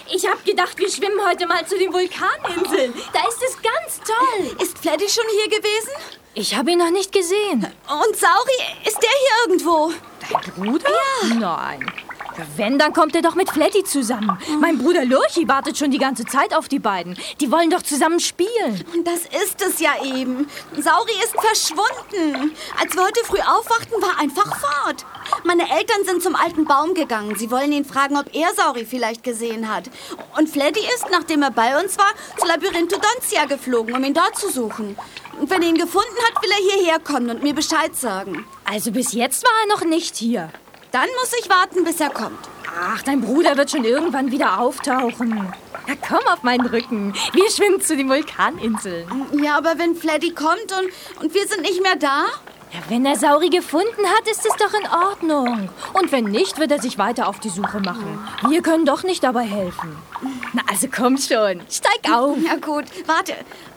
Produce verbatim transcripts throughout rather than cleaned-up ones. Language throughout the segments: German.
Ich habe gedacht, wir schwimmen heute mal zu den Vulkaninseln. Da ist es ganz toll. Ist Fleddy schon hier gewesen? Ich habe ihn noch nicht gesehen. Und Sauri, ist der hier irgendwo? Dein Bruder? Ja. Nein. Wenn, dann kommt er doch mit Fleddy zusammen. Oh. Mein Bruder Lurchi wartet schon die ganze Zeit auf die beiden. Die wollen doch zusammen spielen. Und das ist es ja eben. Sauri ist verschwunden. Als wir heute früh aufwachten, war er einfach fort. Meine Eltern sind zum alten Baum gegangen. Sie wollen ihn fragen, ob er Sauri vielleicht gesehen hat. Und Fleddy ist, nachdem er bei uns war, zu Labyrinthodontia geflogen, um ihn dort zu suchen. Und wenn er ihn gefunden hat, will er hierher kommen und mir Bescheid sagen. Also bis jetzt war er noch nicht hier. Dann muss ich warten, bis er kommt. Ach, dein Bruder wird schon irgendwann wieder auftauchen. Ja, komm auf meinen Rücken. Wir schwimmen zu den Vulkaninseln. Ja, aber wenn Fleddy kommt und, und wir sind nicht mehr da? Ja, wenn er Sauri gefunden hat, ist es doch in Ordnung. Und wenn nicht, wird er sich weiter auf die Suche machen. Wir können doch nicht dabei helfen. Na, also komm schon. Steig auf. Ja gut, warte.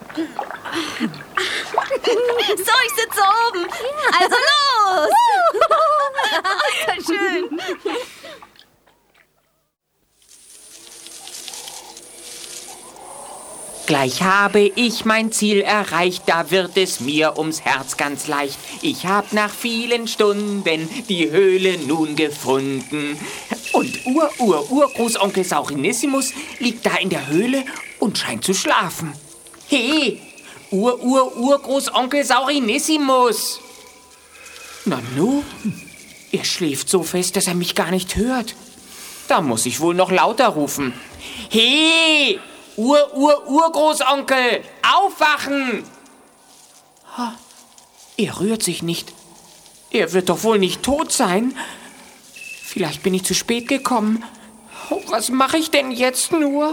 So, ich sitze oben. Ja. Also los! Oh, ist das schön. Gleich habe ich mein Ziel erreicht, da wird es mir ums Herz ganz leicht. Ich hab nach vielen Stunden die Höhle nun gefunden. Und Ur-Ur-Urgroßonkel Saurinissimus liegt da in der Höhle und scheint zu schlafen. Hey, Ur-Ur-Urgroßonkel Saurinissimus! Na nu, er schläft so fest, dass er mich gar nicht hört. Da muss ich wohl noch lauter rufen. Hey, Ur-Ur-Urgroßonkel, aufwachen! Ha, er rührt sich nicht. Er wird doch wohl nicht tot sein. Vielleicht bin ich zu spät gekommen. Oh, was mache ich denn jetzt nur?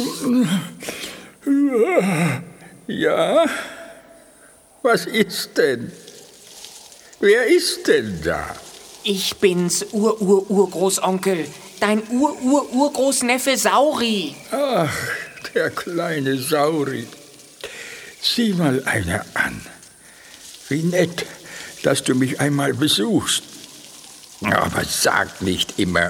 Ja, was ist denn? Wer ist denn da? Ich bin's, Ur-Ur-Urgroßonkel. Dein Ur-Ur-Urgroßneffe Sauri. Ach, der kleine Sauri. Sieh mal einer an. Wie nett, dass du mich einmal besuchst. Aber sag nicht immer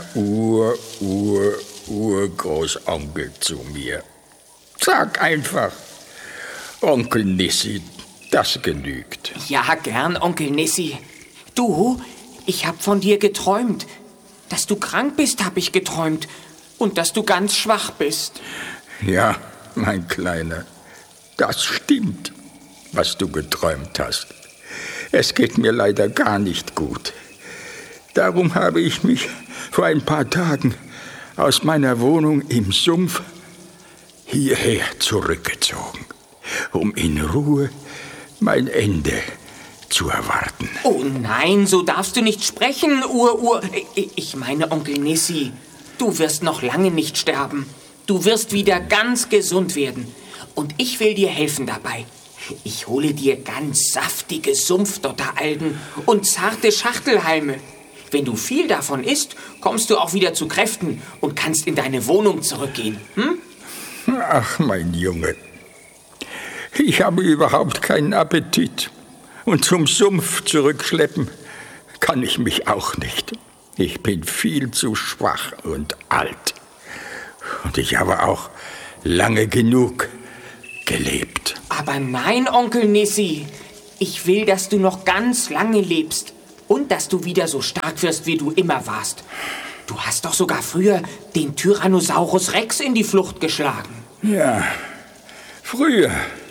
Ur-Ur-Urgroßonkel zu mir. Sag einfach Onkel Nissi, das genügt. Ja, gern, Onkel Nissi. Du, ich hab von dir geträumt. Dass du krank bist, hab ich geträumt. Und dass du ganz schwach bist. Ja, mein Kleiner, das stimmt, was du geträumt hast. Es geht mir leider gar nicht gut. Darum habe ich mich vor ein paar Tagen aus meiner Wohnung im Sumpf hierher zurückgezogen, um in Ruhe mein Ende zu erwarten. Oh nein, so darfst du nicht sprechen, Ur-Ur... Ich meine, Onkel Nissi, du wirst noch lange nicht sterben. Du wirst wieder ganz gesund werden. Und ich will dir helfen dabei. Ich hole dir ganz saftige Sumpfdotteralgen und zarte Schachtelhalme. Wenn du viel davon isst, kommst du auch wieder zu Kräften und kannst in deine Wohnung zurückgehen. Hm? Ach, mein Junge, ich habe überhaupt keinen Appetit. Und zum Sumpf zurückschleppen kann ich mich auch nicht. Ich bin viel zu schwach und alt. Und ich habe auch lange genug gelebt. Aber nein, Onkel Nissi. Ich will, dass du noch ganz lange lebst. Und dass du wieder so stark wirst, wie du immer warst. Du hast doch sogar früher den Tyrannosaurus Rex in die Flucht geschlagen. Ja, früher.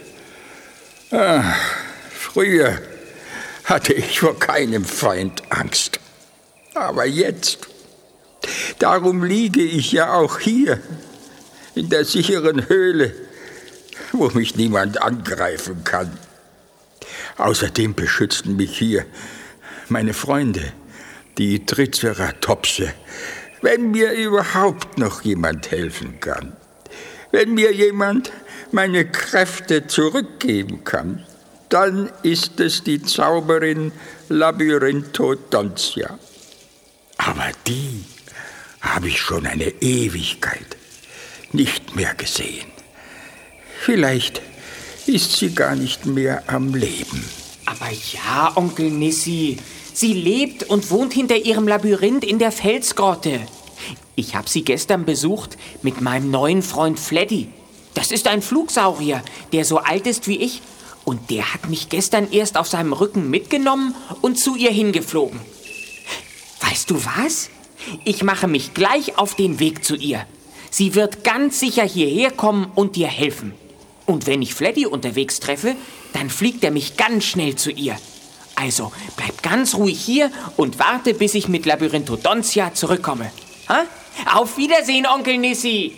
Ach, früher hatte ich vor keinem Feind Angst. Aber jetzt, darum liege ich ja auch hier, in der sicheren Höhle, wo mich niemand angreifen kann. Außerdem beschützten mich hier meine Freunde, die Triceratopse, wenn mir überhaupt noch jemand helfen kann. Wenn mir jemand meine Kräfte zurückgeben kann, dann ist es die Zauberin Labyrinthodontia. Aber die habe ich schon eine Ewigkeit nicht mehr gesehen. Vielleicht ist sie gar nicht mehr am Leben. Aber ja, Onkel Nissi, sie lebt und wohnt hinter ihrem Labyrinth in der Felsgrotte. Ich habe sie gestern besucht mit meinem neuen Freund Fleddy. Das ist ein Flugsaurier, der so alt ist wie ich. Und der hat mich gestern erst auf seinem Rücken mitgenommen und zu ihr hingeflogen. Weißt du was? Ich mache mich gleich auf den Weg zu ihr. Sie wird ganz sicher hierher kommen und dir helfen. Und wenn ich Fleddy unterwegs treffe, dann fliegt er mich ganz schnell zu ihr. Also bleib ganz ruhig hier und warte, bis ich mit Labyrinthodontia zurückkomme. Ha? Auf Wiedersehen, Onkel Nissi!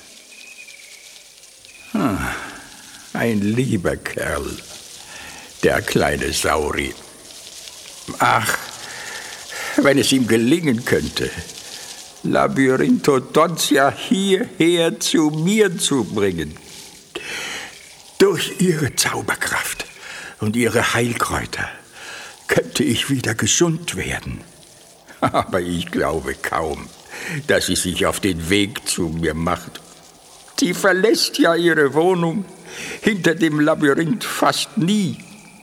Hm, ein lieber Kerl, der kleine Sauri. Ach, wenn es ihm gelingen könnte, Labyrinthodontia hierher zu mir zu bringen. Durch ihre Zauberkraft und ihre Heilkräuter könnte ich wieder gesund werden. Aber ich glaube kaum, dass sie sich auf den Weg zu mir macht. Sie verlässt ja ihre Wohnung hinter dem Labyrinth fast nie.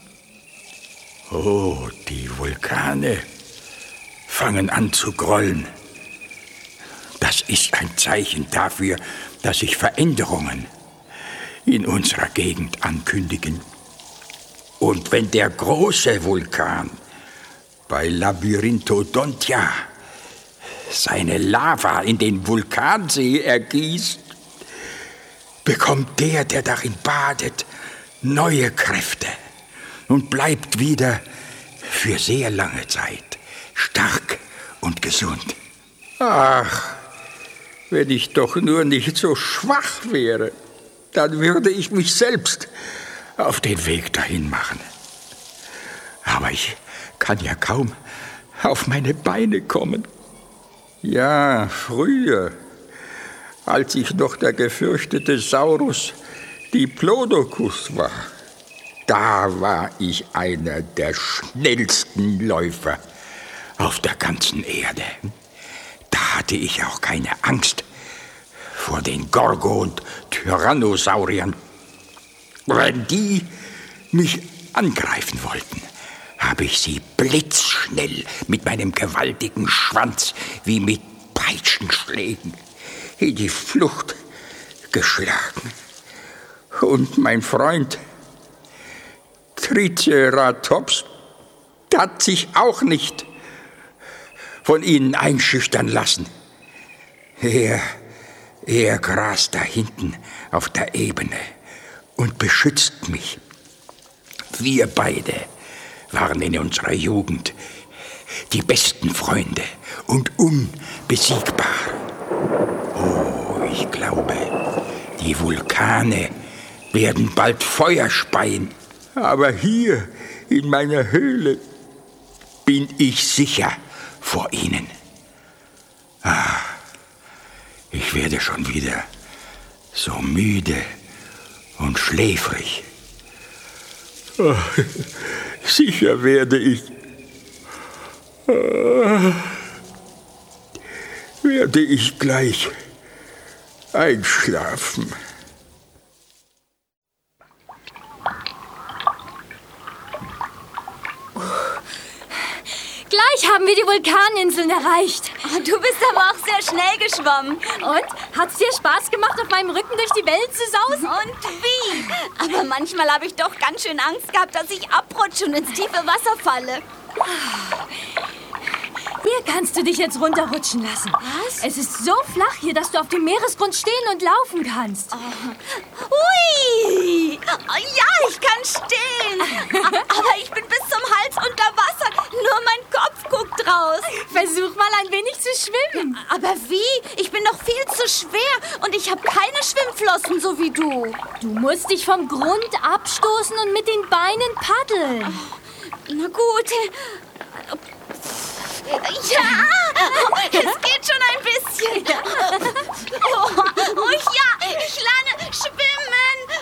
Oh, die Vulkane fangen an zu grollen. Das ist ein Zeichen dafür, dass sich Veränderungen in unserer Gegend ankündigen. Und wenn der große Vulkan bei Labyrinthodontia seine Lava in den Vulkansee ergießt, bekommt der, der darin badet, neue Kräfte und bleibt wieder für sehr lange Zeit stark und gesund. Ach, wenn ich doch nur nicht so schwach wäre, dann würde ich mich selbst auf den Weg dahin machen. Aber ich kann ja kaum auf meine Beine kommen. Ja, früher, als ich noch der gefürchtete Saurus Diplodocus war, da war ich einer der schnellsten Läufer auf der ganzen Erde. Da hatte ich auch keine Angst vor den Gorgo- und Tyrannosauriern. Wenn die mich angreifen wollten, habe ich sie blitzschnell mit meinem gewaltigen Schwanz wie mit Peitschenschlägen in die Flucht geschlagen. Und mein Freund Triceratops hat sich auch nicht von ihnen einschüchtern lassen. Er, er grast da hinten auf der Ebene und beschützt mich. Wir beide waren in unserer Jugend die besten Freunde und unbesiegbar. Oh, ich glaube, die Vulkane werden bald Feuer speien. Aber hier in meiner Höhle bin ich sicher vor ihnen. Ah, ich werde schon wieder so müde und schläfrig. Oh, sicher werde ich, ah, werde ich gleich einschlafen. Gleich haben wir die Vulkaninseln erreicht. Oh, du bist aber auch sehr schnell geschwommen. Und? Hat's dir Spaß gemacht, auf meinem Rücken durch die Welt zu sausen? Und wie? Aber manchmal habe ich doch ganz schön Angst gehabt, dass ich abrutsche und ins tiefe Wasser falle. Hier kannst du dich jetzt runterrutschen lassen. Was? Es ist so flach hier, dass du auf dem Meeresgrund stehen und laufen kannst. Oh. Ui! Oh, ja, ich kann stehen. Aber ich bin bis zum Hals unter Wasser. Nur mein Kopf guckt raus. Versuch mal ein wenig zu schwimmen. Aber wie? Ich bin doch viel zu schwer und ich habe keine Schwimmflossen, so wie du. Du musst dich vom Grund abstoßen und mit den Beinen paddeln. Na gut. Ja, es geht schon ein bisschen. Oh, oh ja, ich lerne schwimmen.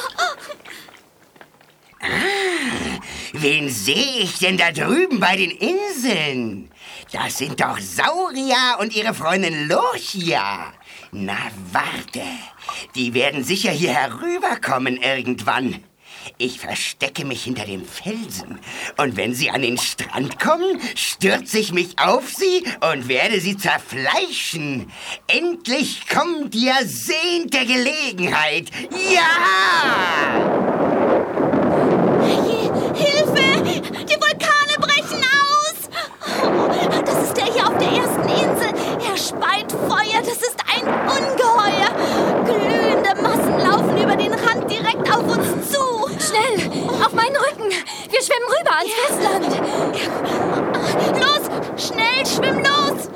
Ah, wen sehe ich denn da drüben bei den Inseln? Das sind doch Saurier und ihre Freundin Lurchia. Na, warte. Die werden sicher hier herüberkommen irgendwann. Ich verstecke mich hinter dem Felsen. Und wenn Sie an den Strand kommen, stürze ich mich auf Sie und werde Sie zerfleischen. Endlich kommt die ersehnte Gelegenheit. Ja! Hilfe! Die Vulkane brechen aus! Oh, das ist der hier auf der ersten Insel. Er speit Feuer. Das ist ein Ungeheuer. Glühende Massen laufen über den Rand direkt auf uns zu. Schnell, auf meinen Rücken. Wir schwimmen rüber ans Festland. Los, schnell, schwimm los.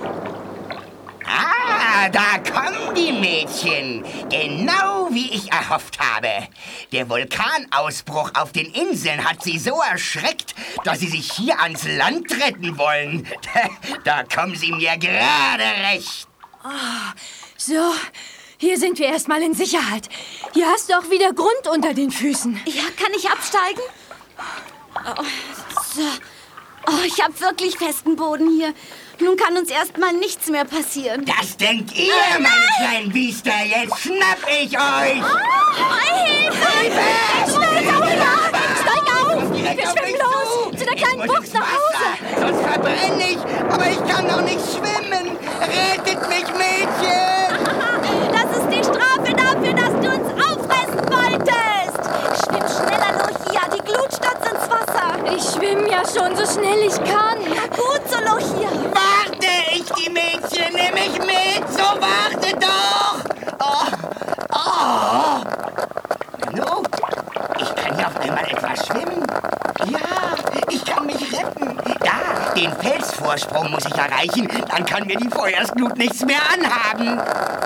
Ah, da kommen die Mädchen. Genau wie ich erhofft habe. Der Vulkanausbruch auf den Inseln hat sie so erschreckt, dass sie sich hier ans Land retten wollen. Da kommen sie mir gerade recht. Oh, so, hier sind wir erstmal in Sicherheit. Hier hast du auch wieder Grund unter den Füßen. Ja, kann ich absteigen? Oh, so. Oh, ich habe wirklich festen Boden hier. Nun kann uns erstmal nichts mehr passieren. Das denkt ihr, oh, meine kleinen Biester. Jetzt schnapp ich euch. Oh, Hilfe! Hilfe! Steig auf! Wir schwimmen los! Zu, zu der kleinen Bucht nach Hause! Sonst verbrenne ich. Aber ich kann noch nicht schwimmen. Rettet mich, Mädchen! Das ist die Strafe dafür, dass du uns auffressen wolltest. Schwimm schneller, Lochia. Die Glut stürzt ins Wasser. Ich schwimme ja schon so schnell ich kann. Na gut, so Lochia. Warte, ich die Mädchen, nimm mich mit. So, warte doch. Oh, oh. No, ich kann ja auf einmal etwas schwimmen. Ja, ich kann mich retten. Da, den Felsvorsprung muss ich erreichen. Dann kann mir die Feuersglut nichts mehr anhaben.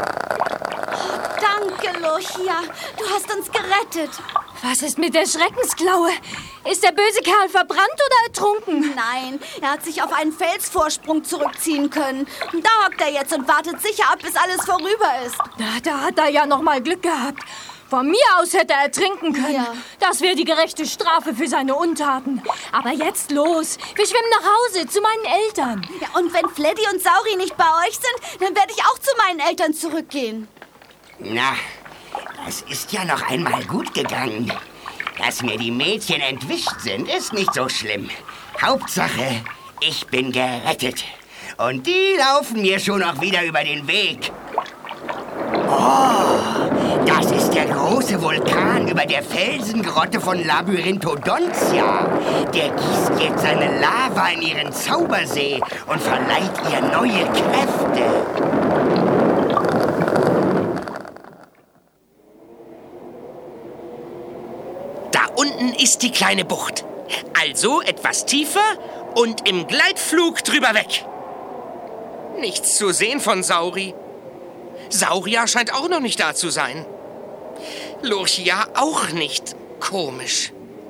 Danke, Lochia. Du hast uns gerettet. Was ist mit der Schreckensklaue? Ist der böse Kerl verbrannt oder ertrunken? Nein, er hat sich auf einen Felsvorsprung zurückziehen können. Und da hockt er jetzt und wartet sicher ab, bis alles vorüber ist. Na, da hat er ja noch mal Glück gehabt. Von mir aus hätte er ertrinken können. Ja. Das wäre die gerechte Strafe für seine Untaten. Aber jetzt los. Wir schwimmen nach Hause zu meinen Eltern. Ja, und wenn Fleddy und Sauri nicht bei euch sind, dann werde ich auch zu meinen Eltern zurückgehen. Na, das ist ja noch einmal gut gegangen. Dass mir die Mädchen entwischt sind, ist nicht so schlimm. Hauptsache, ich bin gerettet. Und die laufen mir schon noch wieder über den Weg. Oh, das ist der große Vulkan über der Felsengrotte von Labyrinthodontia. Der gießt jetzt seine Lava in ihren Zaubersee und verleiht ihr neue Kräfte. Da unten ist die kleine Bucht. Also etwas tiefer und im Gleitflug drüber weg. Nichts zu sehen von Sauri. Sauria scheint auch noch nicht da zu sein. Lurchia auch nicht. Komisch.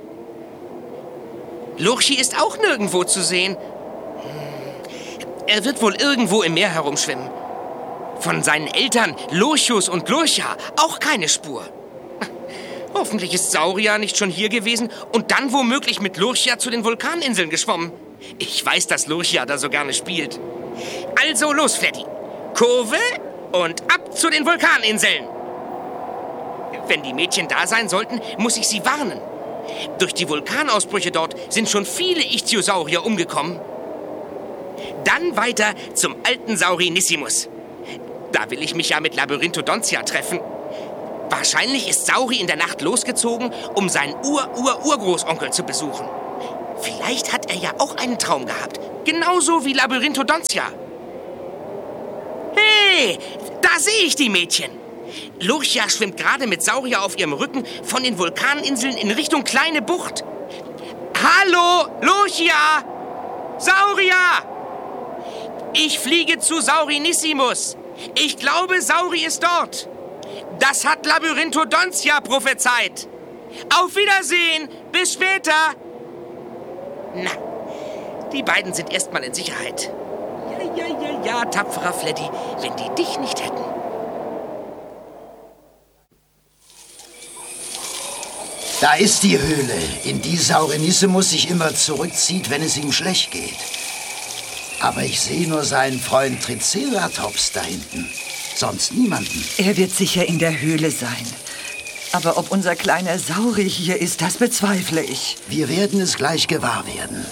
Lurchi ist auch nirgendwo zu sehen. Er wird wohl irgendwo im Meer herumschwimmen. Von seinen Eltern Lurchus und Lurcha auch keine Spur. Hoffentlich ist Sauria nicht schon hier gewesen und dann womöglich mit Lurchia zu den Vulkaninseln geschwommen. Ich weiß, dass Lurchia da so gerne spielt. Also los, Fleddy. Kurve und ab zu den Vulkaninseln. Wenn die Mädchen da sein sollten, muss ich sie warnen. Durch die Vulkanausbrüche dort sind schon viele Ichthyosaurier umgekommen. Dann weiter zum alten Saurinissimus. Da will ich mich ja mit Labyrinthodontia treffen. Wahrscheinlich ist Sauri in der Nacht losgezogen, um seinen Ur-Ur-Urgroßonkel zu besuchen. Vielleicht hat er ja auch einen Traum gehabt. Genauso wie Labyrinthodontia. Hey, da sehe ich die Mädchen. Lurchia schwimmt gerade mit Saurier auf ihrem Rücken von den Vulkaninseln in Richtung Kleine Bucht. Hallo, Lurchia! Sauria! Ich fliege zu Saurinissimus. Ich glaube, Sauri ist dort. Das hat Labyrinthodontia prophezeit. Auf Wiedersehen. Bis später. Na, die beiden sind erstmal in Sicherheit. Ja, ja, ja, ja, tapferer Fleddy, wenn die dich nicht hätten. Da ist die Höhle, in die Saurinissimus sich immer zurückzieht, wenn es ihm schlecht geht. Aber ich sehe nur seinen Freund Triceratops da hinten. Sonst niemanden. Er wird sicher in der Höhle sein. Aber ob unser kleiner Sauri hier ist, das bezweifle ich. Wir werden es gleich gewahr werden.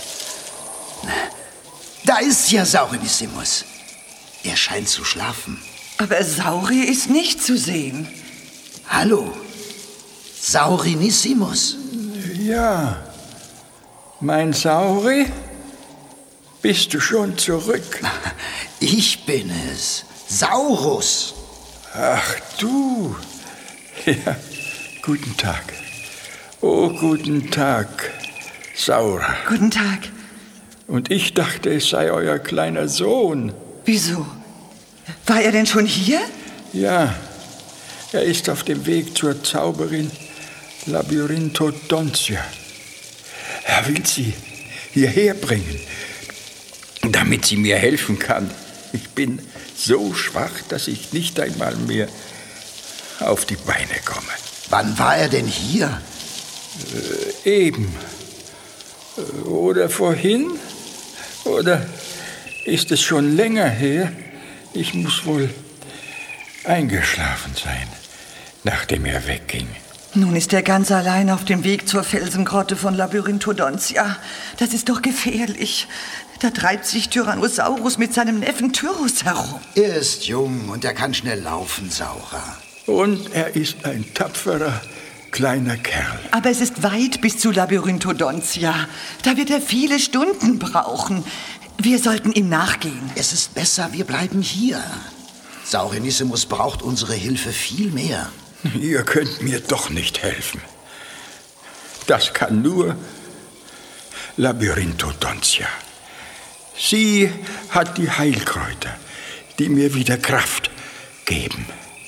Da ist ja Saurinissimus. Er scheint zu schlafen. Aber Sauri ist nicht zu sehen. Hallo, Saurinissimus. Ja, mein Sauri, bist du schon zurück? Ich bin es, Saurus. Ach du, ja, guten Tag. Oh, guten Tag, Saura. Guten Tag. Und ich dachte, es sei euer kleiner Sohn. Wieso? War er denn schon hier? Ja, er ist auf dem Weg zur Zauberin Labyrinthodontia. Er will sie hierher bringen, damit sie mir helfen kann. Ich bin so schwach, dass ich nicht einmal mehr auf die Beine komme. Wann war er denn hier? Äh, eben. Oder vorhin? Oder ist es schon länger her? Ich muss wohl eingeschlafen sein, nachdem er wegging. Nun ist er ganz allein auf dem Weg zur Felsengrotte von Labyrinthodontia. Das ist doch gefährlich. Da treibt sich Tyrannosaurus mit seinem Neffen Tyrrhus herum. Er ist jung und er kann schnell laufen, Saura. Und er ist ein tapferer kleiner Kerl. Aber es ist weit bis zu Labyrinthodontia. Da wird er viele Stunden brauchen. Wir sollten ihm nachgehen. Es ist besser, wir bleiben hier. Saurinissimus braucht unsere Hilfe viel mehr. Ihr könnt mir doch nicht helfen. Das kann nur Labyrinthodontia. Sie hat die Heilkräuter, die mir wieder Kraft geben.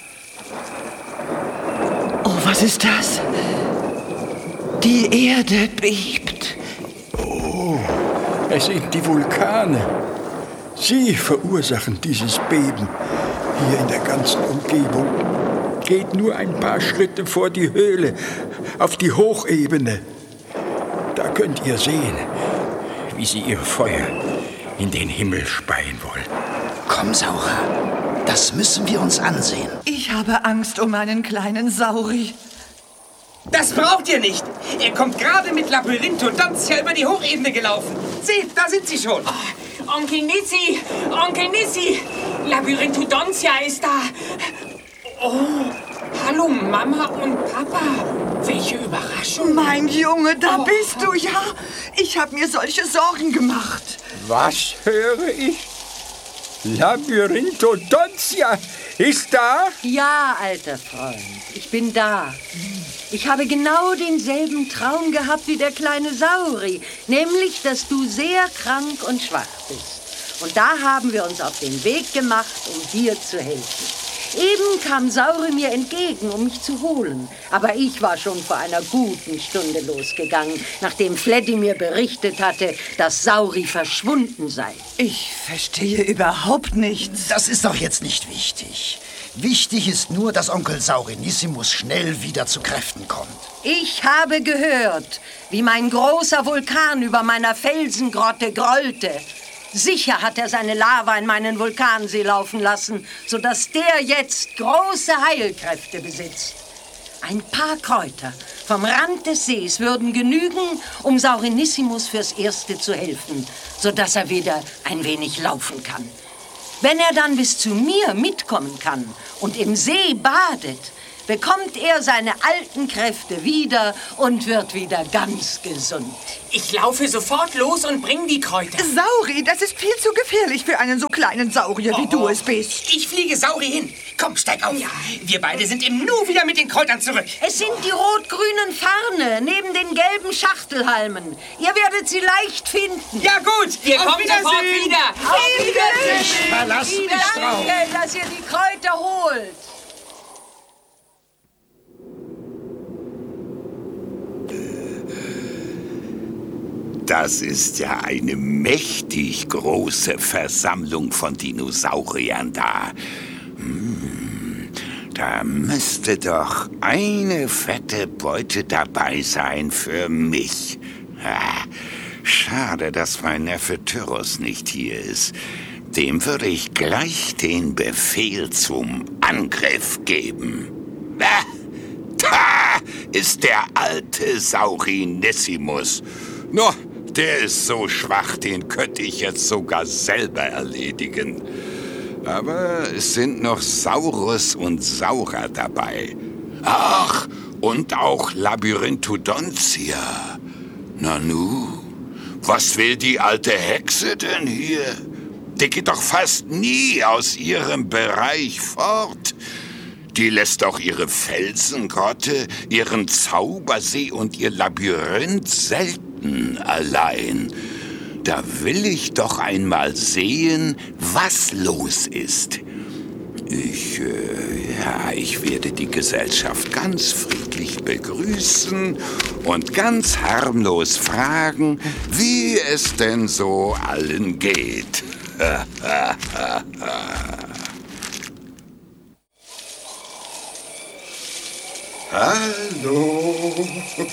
Oh, was ist das? Die Erde bebt. Oh, es sind die Vulkane. Sie verursachen dieses Beben hier in der ganzen Umgebung. Geht nur ein paar Schritte vor die Höhle, auf die Hochebene. Da könnt ihr sehen, wie sie ihr Feuer in den Himmel speien wollen. Komm, Saura, das müssen wir uns ansehen. Ich habe Angst um meinen kleinen Sauri. Das braucht ihr nicht. Er kommt gerade mit Labyrinthodontia über die Hochebene gelaufen. Seht, da sind sie schon. Oh, Onkel Nissi, Onkel Nissi, Labyrinthodontia ist da. Oh, hallo Mama und Papa. Welche Überraschung. Mein Junge, da Oh. bist du, ja. Ich habe mir solche Sorgen gemacht. Was höre ich? Labyrinthodontia ist da? Ja, alter Freund, ich bin da. Ich habe genau denselben Traum gehabt wie der kleine Sauri, nämlich, dass du sehr krank und schwach bist. Und da haben wir uns auf den Weg gemacht, um dir zu helfen. Eben kam Sauri mir entgegen, um mich zu holen. Aber ich war schon vor einer guten Stunde losgegangen, nachdem Fleddy mir berichtet hatte, dass Sauri verschwunden sei. Ich verstehe überhaupt nichts. Das ist doch jetzt nicht wichtig. Wichtig ist nur, dass Onkel Saurinissimus schnell wieder zu Kräften kommt. Ich habe gehört, wie mein großer Vulkan über meiner Felsengrotte grollte. Sicher hat er seine Lava in meinen Vulkansee laufen lassen, sodass der jetzt große Heilkräfte besitzt. Ein paar Kräuter vom Rand des Sees würden genügen, um Saurinissimus fürs Erste zu helfen, sodass er wieder ein wenig laufen kann. Wenn er dann bis zu mir mitkommen kann und im See badet, bekommt er seine alten Kräfte wieder und wird wieder ganz gesund. Ich laufe sofort los und bring die Kräuter. Sauri, das ist viel zu gefährlich für einen so kleinen Saurier, wie Oh, du oh. es bist. Ich fliege Sauri hin. Komm, steig auf. Ja. Wir beide sind im Nu wieder mit den Kräutern zurück. Es sind die rot-grünen Farne neben den gelben Schachtelhalmen. Ihr werdet sie leicht finden. Ja gut, Wir auf kommen sofort Wiedersehen. wieder. Auf Wiedersehen! Ich verlass mich drauf. Danke, dass ihr die Kräuter holt. Das ist ja eine mächtig große Versammlung von Dinosauriern da. Hm, da müsste doch eine fette Beute dabei sein für mich. Ah, schade, dass mein Neffe Tyrrhus nicht hier ist. Dem würde ich gleich den Befehl zum Angriff geben. Ah, ta! ist der alte Saurinissimus. No, der ist so schwach, den könnte ich jetzt sogar selber erledigen. Aber es sind noch Saurus und Saurer dabei. Ach, und auch Labyrinthodontia. Nanu, was will die alte Hexe denn hier? Die geht doch fast nie aus ihrem Bereich fort. Die lässt doch ihre Felsengrotte, ihren Zaubersee und ihr Labyrinth selten allein. Da will ich doch einmal sehen, was los ist. Ich, äh, ja, ich werde die Gesellschaft ganz friedlich begrüßen und ganz harmlos fragen, wie es denn so allen geht. Hallo,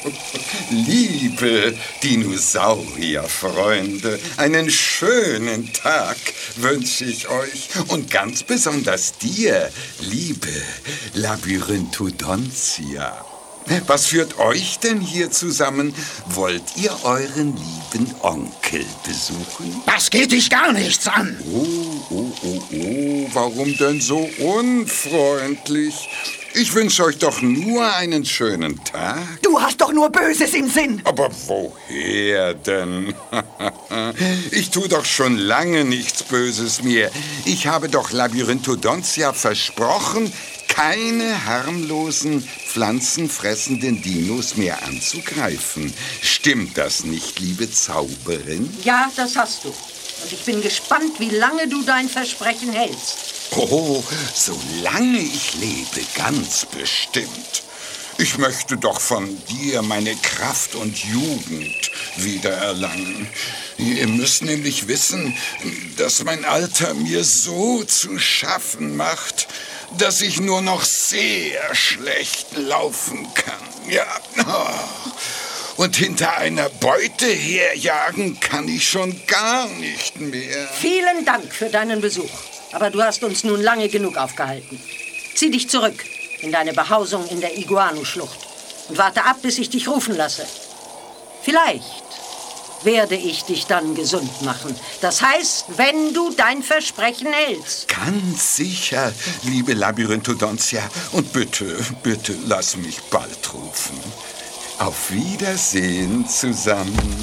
liebe Dinosaurierfreunde, einen schönen Tag wünsche ich euch und ganz besonders dir, liebe Labyrinthodontia. Was führt euch denn hier zusammen? Wollt ihr euren lieben Onkel besuchen? Das geht dich gar nichts an. Oh, oh, oh, oh, warum denn so unfreundlich? Ich wünsche euch doch nur einen schönen Tag. Du hast doch nur Böses im Sinn. Aber woher denn? Ich tue doch schon lange nichts Böses mehr. Ich habe doch Labyrinthodontia versprochen, keine harmlosen, pflanzenfressenden Dinos mehr anzugreifen. Stimmt das nicht, liebe Zauberin? Ja, das hast du. Und ich bin gespannt, wie lange du dein Versprechen hältst. Oh, solange ich lebe, ganz bestimmt. Ich möchte doch von dir meine Kraft und Jugend wiedererlangen. Ihr müsst nämlich wissen, dass mein Alter mir so zu schaffen macht, dass ich nur noch sehr schlecht laufen kann. Ja, und hinter einer Beute herjagen kann ich schon gar nicht mehr. Vielen Dank für deinen Besuch. Aber du hast uns nun lange genug aufgehalten. Zieh dich zurück in deine Behausung in der Iguanu-Schlucht und warte ab, bis ich dich rufen lasse. Vielleicht werde ich dich dann gesund machen. Das heißt, wenn du dein Versprechen hältst. Ganz sicher, liebe Labyrinthodontia. Und bitte, bitte lass mich bald rufen. Auf Wiedersehen zusammen.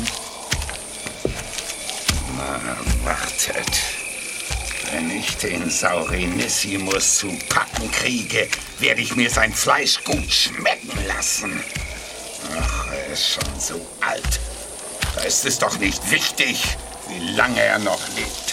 Na, wartet. Wenn ich den Saurinissimus zu packen kriege, werde ich mir sein Fleisch gut schmecken lassen. Ach, er ist schon so alt. Da ist es doch nicht wichtig, wie lange er noch lebt.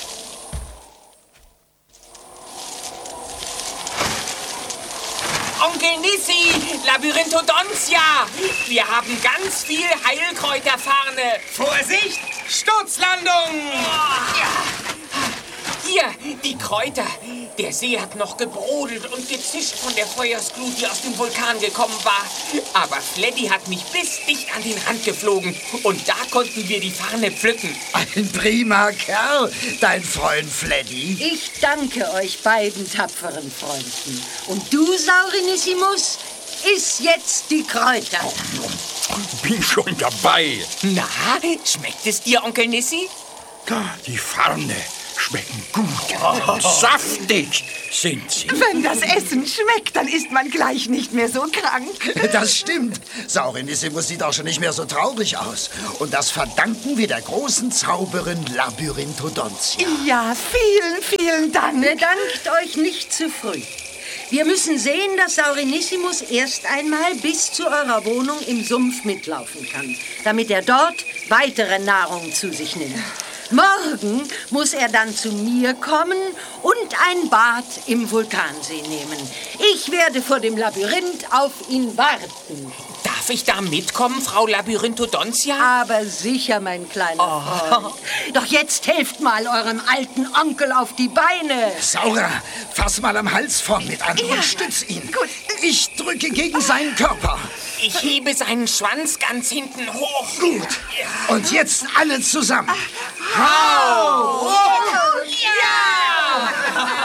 Onkel Nissi, Labyrinthodontia, wir haben ganz viel Heilkräuterfarne. Vorsicht, Sturzlandung! Ja. Hier, die Kräuter. Der See hat noch gebrodelt und gezischt von der Feuersglut, die aus dem Vulkan gekommen war. Aber Fleddy hat mich bis dicht an den Rand geflogen. Und da konnten wir die Farne pflücken. Ein prima Kerl, dein Freund Fleddy. Ich danke euch beiden tapferen Freunden. Und du, Saurinissimus, iss jetzt die Kräuter. Bin schon dabei. Na, schmeckt es dir, Onkel Nissi? Die Farne schmecken gut. Oh. Saftig sind sie. Wenn das Essen schmeckt, dann ist man gleich nicht mehr so krank. Das stimmt. Saurinissimus sieht auch schon nicht mehr so traurig aus. Und das verdanken wir der großen Zauberin Labyrinthodontia. Ja, vielen, vielen Dank. Bedankt euch nicht zu früh. Wir müssen sehen, dass Saurinissimus erst einmal bis zu eurer Wohnung im Sumpf mitlaufen kann, damit er dort weitere Nahrung zu sich nimmt. Morgen muss er dann zu mir kommen und ein Bad im Vulkansee nehmen. Ich werde vor dem Labyrinth auf ihn warten. Darf ich da mitkommen, Frau Labyrinthodontia? Aber sicher, mein kleiner oh. Freund. Doch jetzt helft mal eurem alten Onkel auf die Beine. Saura, fass mal am Hals vorn mit an ja. und stütz ihn. Gut. Ich drücke gegen seinen Körper. Ich hebe seinen Schwanz ganz hinten hoch. Gut. Ja. Und jetzt alle zusammen. Hau! Oh. Ja!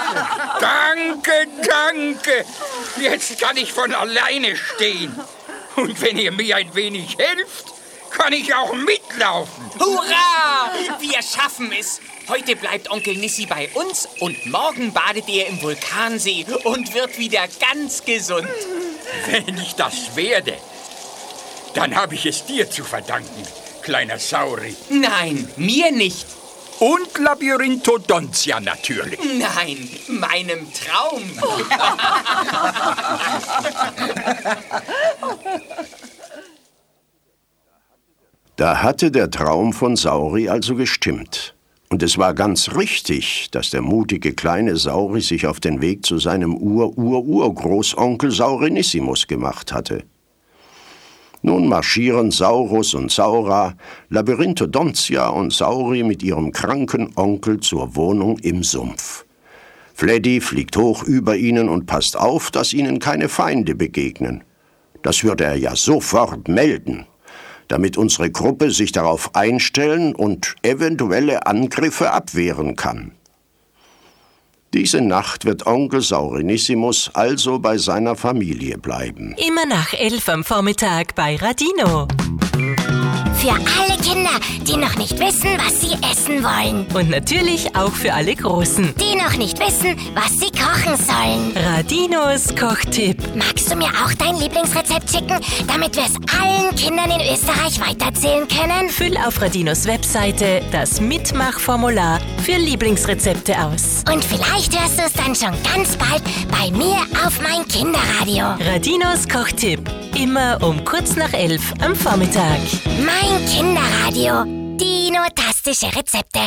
Danke, danke. Jetzt kann ich von alleine stehen. Und wenn ihr mir ein wenig helft, kann ich auch mitlaufen. Hurra! Wir schaffen es. Heute bleibt Onkel Nissi bei uns und morgen badet er im Vulkansee und wird wieder ganz gesund. Wenn ich das werde, dann habe ich es dir zu verdanken, kleiner Sauri. Nein, mir nicht. Und Labyrinthodontia natürlich. Nein, meinem Traum. Da hatte der Traum von Sauri also gestimmt. Und es war ganz richtig, dass der mutige kleine Sauri sich auf den Weg zu seinem Ur-Ur-Urgroßonkel Saurinissimus gemacht hatte. Nun marschieren Saurus und Saura, Labyrinthodontia und Sauri mit ihrem kranken Onkel zur Wohnung im Sumpf. Fleddy fliegt hoch über ihnen und passt auf, dass ihnen keine Feinde begegnen. Das würde er ja sofort melden, damit unsere Gruppe sich darauf einstellen und eventuelle Angriffe abwehren kann. Diese Nacht wird Onkel Saurinissimus also bei seiner Familie bleiben. Immer nach elf am Vormittag bei Radino. Für alle Kinder, die noch nicht wissen, was sie essen wollen. Und natürlich auch für alle Großen, die noch nicht wissen, was sie kochen sollen. Radinos Kochtipp. Magst du mir auch dein Lieblingsrezept schicken, damit wir es allen Kindern in Österreich weiterzählen können? Füll auf Radinos Webseite das Mitmachformular für Lieblingsrezepte aus. Und vielleicht hörst du es dann schon ganz bald bei mir auf mein Kinderradio. Radinos Kochtipp. Immer um kurz nach elf am Vormittag. Mein Kinderradio. Dino-tastische Rezepte.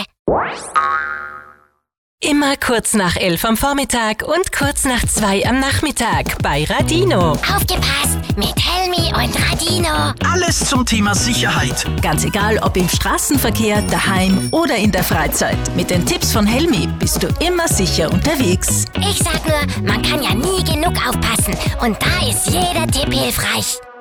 Immer kurz nach elf am Vormittag und kurz nach zwei am Nachmittag bei Radino. Aufgepasst mit Helmi und Radino. Alles zum Thema Sicherheit. Ganz egal, ob im Straßenverkehr, daheim oder in der Freizeit. Mit den Tipps von Helmi bist du immer sicher unterwegs. Ich sag nur, man kann ja nie genug aufpassen. Und da ist jeder Tipp hilfreich.